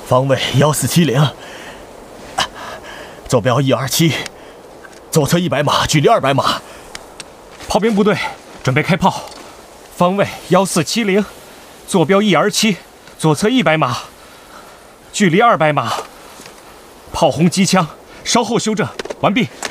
方位1470，坐标127，左侧100码，距离200码。 炮兵部队准备开炮，方位1470，坐标127，左侧100码，距离200码。炮轰机枪，稍后修正，完毕。